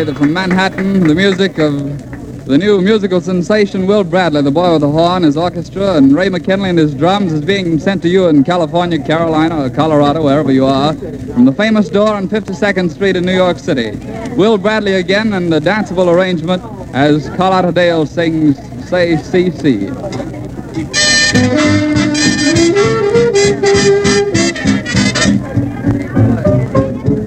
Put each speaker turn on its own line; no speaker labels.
that from Manhattan, the music of the new musical sensation Will Bradley, the boy with the horn, his orchestra, and Ray McKinley and his drums is being sent to you in California, Carolina, or Colorado, wherever you are, from the famous door on 52nd Street in New York City. Will Bradley again and the danceable arrangement as Carlotta Dale sings Say CC.